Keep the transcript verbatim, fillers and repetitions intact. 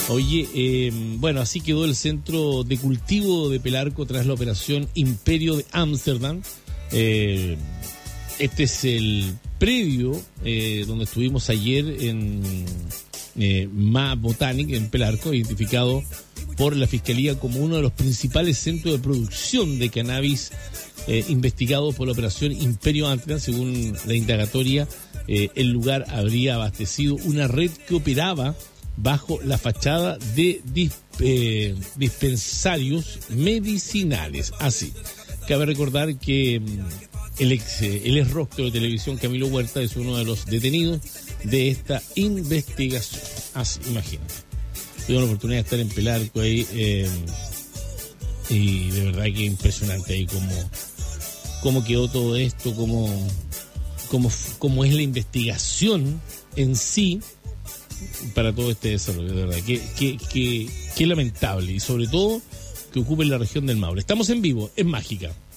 Oye, eh, bueno, así quedó el centro de cultivo de Pelarco tras la operación Imperio de Ámsterdam. Eh, este es el predio eh, donde estuvimos ayer en eh, Ma Botanic, en Pelarco, identificado por la Fiscalía como uno de los principales centros de producción de cannabis eh, investigado por la operación Imperio Ámsterdam. Según la indagatoria, eh, el lugar habría abastecido una red que operaba bajo la fachada de dis, eh, dispensarios medicinales. Así, cabe recordar que el ex, el ex rostro de televisión Camilo Huerta es uno de los detenidos de esta investigación. Así, imagínate. Tuve la oportunidad de estar en Pelarco ahí eh, y de verdad que impresionante ahí cómo, cómo quedó todo esto, cómo, cómo, cómo es la investigación en sí para todo este desarrollo, de verdad, qué, qué, qué, qué lamentable, y sobre todo que ocupe la región del Maule. Estamos en vivo, en Mágica.